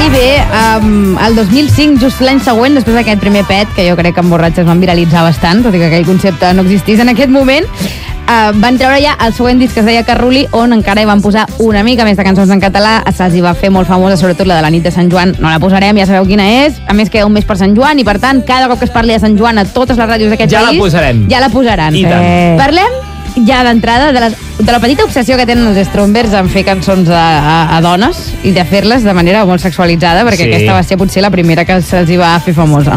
I bé, el 2005, just l'any següent, després d'aquest primer pet, que jo crec que en Borratxes van viralitzar bastant, tot i que aquell concepte no existís en aquest moment, van treure ja el següent disc que es deia Carruli, on encara hi van posar una mica més de cançons en català. Se'ls va fer molt famosa, sobretot la de la nit de Sant Joan. No la posarem, ja sabeu quina és. A més, queda un mes per Sant Joan i, per tant, cada cop que es parli de Sant Joan a totes les ràdios d'aquest país... Ja la posarem. Ja la posaran. Parlem ja d'entrada de la petita obsessió que tenen els Strombers en fer cançons a dones i de fer-les de manera molt sexualitzada, perquè aquesta va ser potser la primera que se'ls va fer famosa.